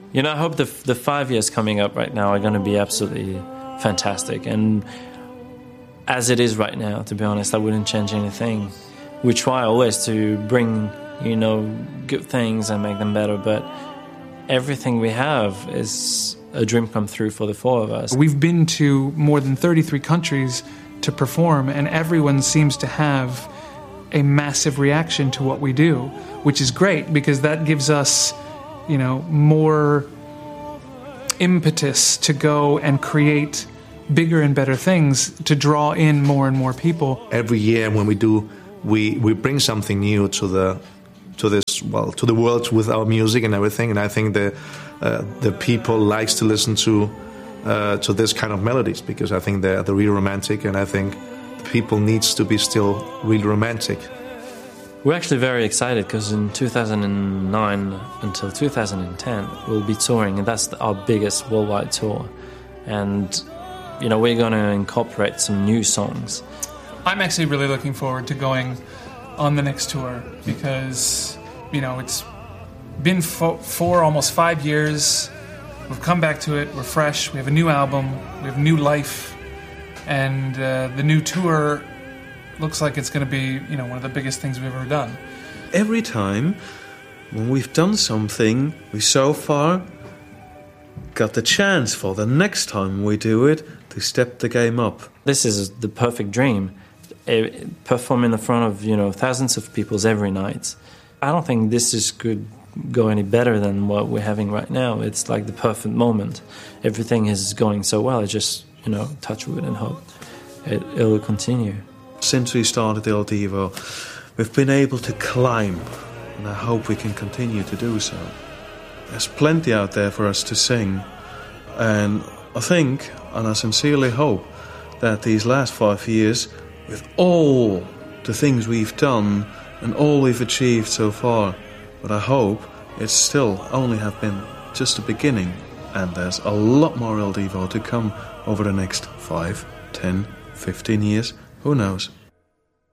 You know, I hope the 5 years coming up right now are going to be absolutely fantastic. And as it is right now, to be honest, I wouldn't change anything. We try always to bring, you know, good things and make them better, but everything we have is a dream come true for the four of us. We've been to more than 33 countries to perform, and everyone seems to have a massive reaction to what we do, which is great because that gives us, you know, more impetus to go and create bigger and better things to draw in more and more people. Every year when we do, we bring something new to the world with our music and everything, and I think the people likes to listen to this kind of melodies because I think they're really romantic, and I think people needs to be still really romantic. We're actually very excited because in 2009 until 2010 we'll be touring, and that's our biggest worldwide tour. And you know, we're going to incorporate some new songs. I'm actually really looking forward to going on the next tour because, you know, it's been almost 5 years. We've come back to it. We're fresh. We have a new album. We have new life. And the new tour looks like it's going to be, you know, one of the biggest things we've ever done. Every time when we've done something, we so far got the chance for the next time we do it to step the game up. This is the perfect dream. Perform in the front of, you know, thousands of people every night. I don't think this could go any better than what we're having right now. It's like the perfect moment. Everything is going so well. I just, you know, touch wood and hope it'll continue. Since we started Il Divo, we've been able to climb, and I hope we can continue to do so. There's plenty out there for us to sing, and I think, and I sincerely hope, that these last 5 years, with all the things we've done and all we've achieved so far, but I hope it's still only have been just the beginning, and there's a lot more Il Divo to come over the next 5, 10, 15 years. Who knows?